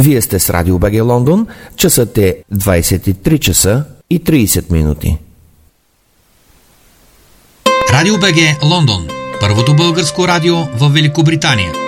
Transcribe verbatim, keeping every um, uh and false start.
Вие сте с Радио БГ Лондон, часът е двайсет и три часа и трийсет минути. Радио БГ Лондон, първото българско радио в Великобритания.